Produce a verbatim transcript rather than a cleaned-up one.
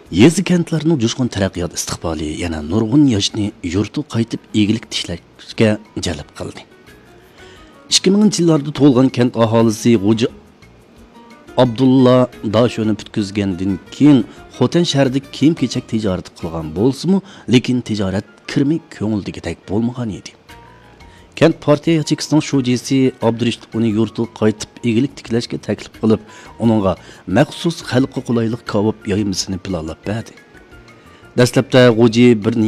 Yezi kentlarning jo'shqin taraqqiyot istiqboli yana nurg'un yoshni yurti qaytib egilik tishlashga jalb qildi. ikki minginchi yillarda to'lgan kent aholisi G'o'ja Abdulla Dashoni bitkizgandan keyin Xotan shahrida kiyim-kechak tijorati qilgan bo'lsa-mu, lekin tijorat kirmay ko'ngildagidek bo'lmagan edi. Kent partiya Yachikiston shujisi Abdurishid uni yurtiga qaytib egilik tiklashga taklif qilib, uningga maxsus xalqqa qulaylik kavob yoymasini planlab berdi. Dastlabda G'o'ji bir